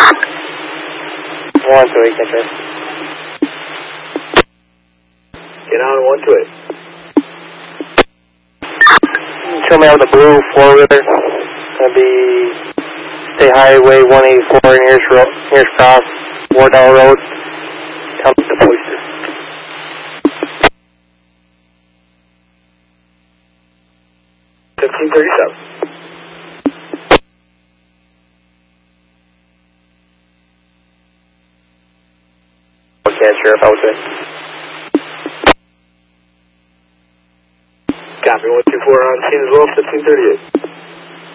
1 to 8, catch it. Get on 1 to 8. Show me on the blue 4-wheeler. Gonna be State Highway 184 Nears Cross, Wardell Road. Come to the Oyster. $1537. Okay, Sheriff, I was it. Copy, 124 on scene as well, 1538.